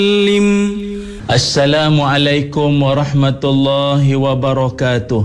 Assalamualaikum warahmatullahi wabarakatuh.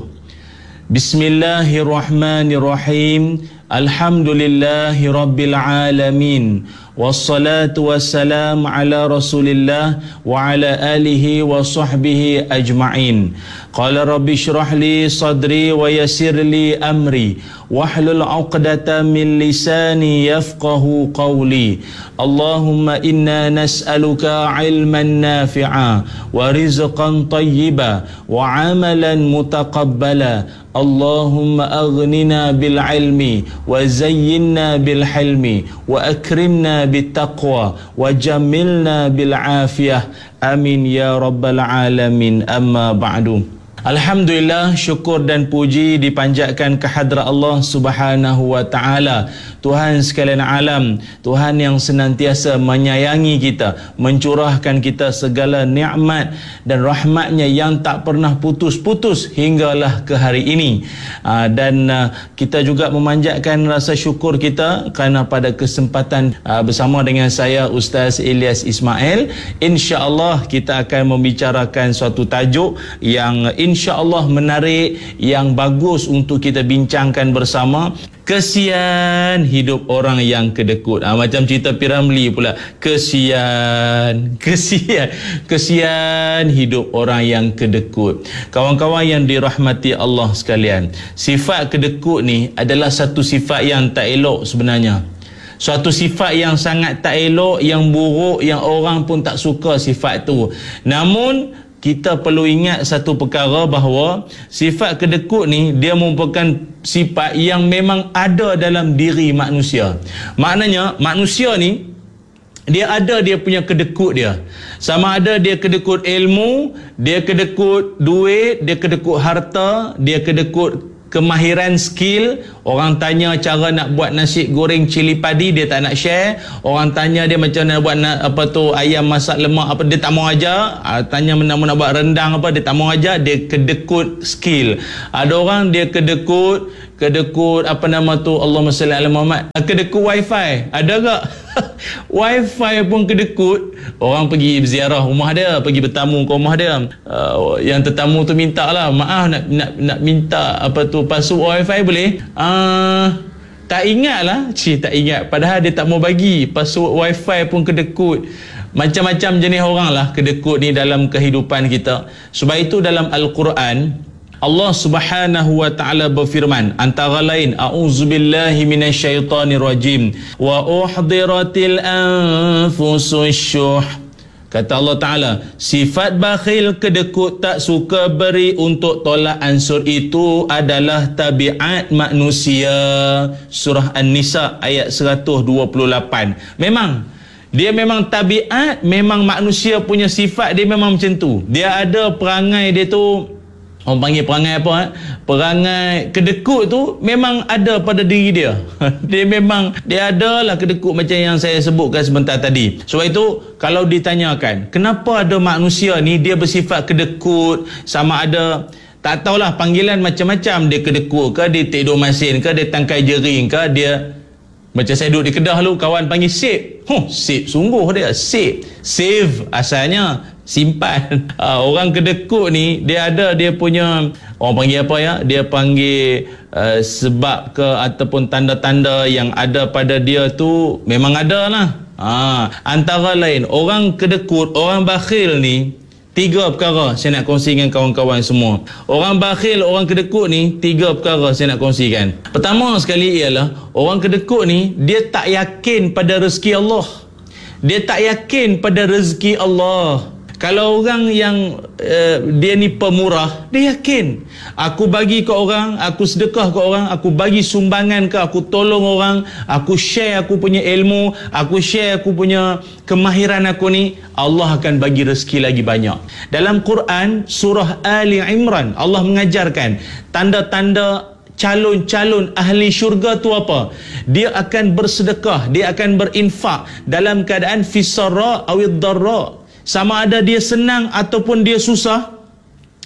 Bismillahirrahmanirrahim. Alhamdulillahi rabbil alamin. Wassalatu wassalam ala rasulillah wa ala alihi wa sahbihi ajma'in. Qala rabbi syrah li sadri wa yassir li amri wahlul 'uqdatam min lisani yafqahu qawli. Allahumma inna nas'aluka 'ilman nafi'a wa rizqan tayyiba wa 'amalan mutaqabbala. Allahumma aghnina bil ilmi wa zayyinna bil hilmi wa akrimna bit taqwa wa jamilna bil afiyah. Amin ya rabbal alamin. Amma ba'du. Alhamdulillah, syukur dan puji dipanjatkan ke hadrat Allah Subhanahu wa taala, Tuhan sekalian alam, Tuhan yang senantiasa menyayangi kita, mencurahkan kita segala nikmat dan rahmatnya yang tak pernah putus-putus hinggalah ke hari ini. Dan kita juga memanjatkan rasa syukur kita kerana pada kesempatan bersama dengan saya Ustaz Ilyas Ismail, insya-Allah kita akan membicarakan suatu tajuk yang insya-Allah menarik, yang bagus untuk kita bincangkan bersama. Kesian hidup orang yang kedekut. Macam cerita P.Ramlee pula. Kesian hidup orang yang kedekut. Kawan-kawan yang dirahmati Allah sekalian, sifat kedekut ni adalah satu sifat yang tak elok sebenarnya. Suatu sifat yang sangat tak elok, yang buruk, yang orang pun tak suka sifat tu. Namun kita perlu ingat satu perkara, bahawa sifat kedekut ni dia merupakan sifat yang memang ada dalam diri manusia. Maknanya manusia ni dia ada dia punya kedekut dia. Sama ada dia kedekut ilmu, dia kedekut duit, dia kedekut harta, dia kedekut kemahiran skill. Orang tanya cara nak buat nasi goreng cili padi, dia tak nak share. Orang tanya dia macam mana buat ayam masak lemak apa, dia tak mau ajar. Tanya nak buat rendang apa, dia tak mau ajar. Dia kedekut skill. Ada orang dia kedekut Allahumma salli ala Muhammad, kedekut wifi. Ada tak? Wifi pun kedekut. Orang pergi ziarah rumah dia, pergi bertamu ke rumah dia, yang tetamu tu minta lah, maaf nak minta password wifi boleh? Tak ingat lah. Tak ingat, padahal dia tak mau bagi password wifi pun kedekut. Macam-macam jenis orang lah kedekut ni dalam kehidupan kita. Sebab itu dalam Al-Quran Allah Subhanahu wa taala berfirman, antara lain, a'udzubillahi minasyaitonirrajim, wa uhdiratil anfususyuh. Kata Allah Ta'ala, sifat bakhil, kedekut, tak suka beri untuk tolak ansur, itu adalah tabiat manusia. Surah An-Nisa ayat 128. Dia memang tabiat, memang manusia punya sifat dia memang macam tu. Dia ada perangai dia tu, orang panggil perangai apa? Perangai kedekut tu memang ada pada diri dia. Dia adalah kedekut macam yang saya sebutkan sebentar tadi. Sebab itu kalau ditanyakan, kenapa ada manusia ni dia bersifat kedekut, sama ada tak tahulah panggilan macam-macam. Dia kedekut ke, dia tidur masin ke, dia tangkai jering ke, dia macam saya duduk di Kedah dulu, kawan panggil save. Save sungguh dia. Save asalnya simpan. Orang kedekut ni dia ada dia punya, orang panggil apa ya, dia panggil sebab ke ataupun tanda-tanda yang ada pada dia tu memang ada lah. Antara lain orang kedekut, orang bakhil ni, 3 perkara saya nak kongsi dengan kawan-kawan semua. Orang bakhil, orang kedekut ni, 3 perkara saya nak kongsikan. Pertama sekali ialah orang kedekut ni dia tak yakin pada rezeki Allah. Dia tak yakin pada rezeki Allah. Kalau orang yang dia ni pemurah, dia yakin, aku bagi ke orang, aku sedekah ke orang, aku bagi sumbangan ke, aku tolong orang, aku share aku punya ilmu, aku share aku punya kemahiran aku ni, Allah akan bagi rezeki lagi banyak. Dalam Quran surah Ali Imran, Allah mengajarkan tanda-tanda calon-calon ahli syurga tu apa? Dia akan bersedekah, dia akan berinfak dalam keadaan fisarra awid darra. Sama ada dia senang ataupun dia susah,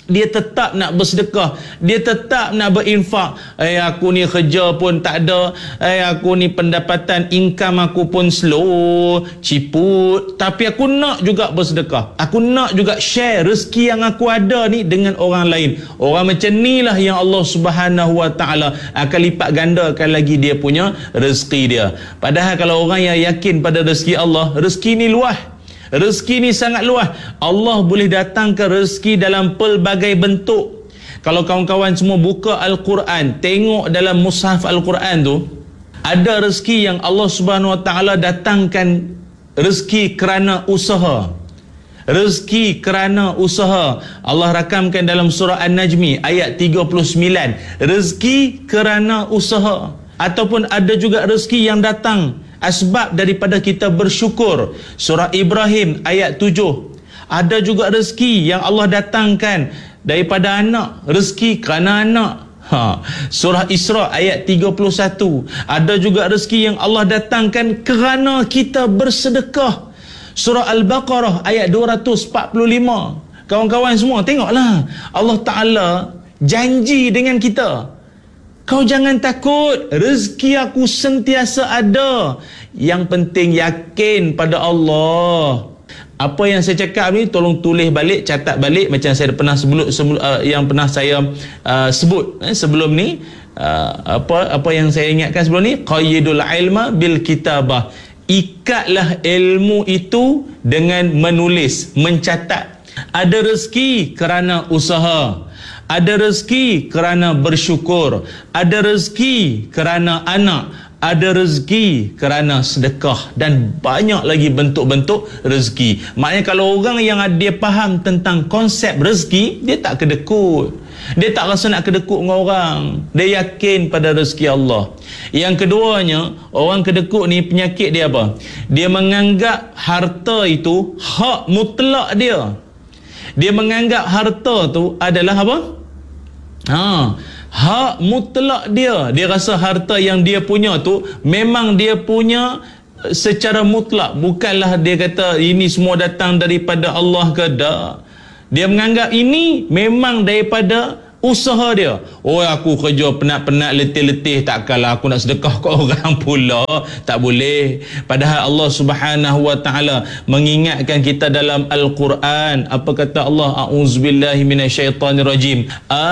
dia tetap nak bersedekah, dia tetap nak berinfak. Aku ni kerja pun tak ada, aku ni pendapatan income aku pun slow, ciput, tapi aku nak juga bersedekah, aku nak juga share rezeki yang aku ada ni dengan orang lain. Orang macam ni lah yang Allah Subhanahu Wa Ta'ala akan lipat gandakan lagi dia punya rezeki dia. Padahal kalau orang yang yakin pada rezeki Allah, rezeki ni luas. Rezeki ni sangat luas. Allah boleh datangkan rezeki dalam pelbagai bentuk. Kalau kawan-kawan semua buka Al-Quran, tengok dalam mushaf Al-Quran tu, ada rezeki yang Allah Subhanahu Wa Ta'ala datangkan rezeki kerana usaha. Rezeki kerana usaha. Allah rakamkan dalam surah An-Najmi ayat 39. Rezeki kerana usaha. Ataupun ada juga rezeki yang datang asbab daripada kita bersyukur. Surah Ibrahim ayat 7. Ada juga rezeki yang Allah datangkan daripada anak, rezeki kerana anak. Surah Isra ayat 31. Ada juga rezeki yang Allah datangkan kerana kita bersedekah. Surah Al-Baqarah ayat 245. Kawan-kawan semua tengoklah, Allah Ta'ala janji dengan kita, kau jangan takut, rezeki aku sentiasa ada. Yang penting yakin pada Allah. Apa yang saya cakap ni tolong tulis balik, catat balik macam saya pernah yang pernah saya sebut sebelum ni. Apa yang saya ingatkan sebelum ni, qayyidul ilma bil kitabah. Ikatlah ilmu itu dengan menulis, mencatat. Ada rezeki kerana usaha, ada rezeki kerana bersyukur, ada rezeki kerana anak, ada rezeki kerana sedekah, dan banyak lagi bentuk-bentuk rezeki. Maknanya kalau orang yang dia faham tentang konsep rezeki, dia tak kedekut. Dia tak rasa nak kedekut dengan orang. Dia yakin pada rezeki Allah. Yang keduanya, orang kedekut ni penyakit dia apa? Dia menganggap harta itu hak mutlak dia. Dia menganggap harta tu adalah apa? Hak mutlak dia. Dia rasa harta yang dia punya tu memang dia punya secara mutlak. Bukanlah dia kata ini semua datang daripada Allah ke tak. Dia menganggap ini memang daripada usaha dia. Oh, aku kerja penat-penat, letih-letih, takkanlah aku nak sedekah ke orang pula. Tak boleh. Padahal Allah Subhanahu Wa Ta'ala mengingatkan kita dalam Al-Quran. Apa kata Allah? A'udzubillahi minasyaitanirrajim.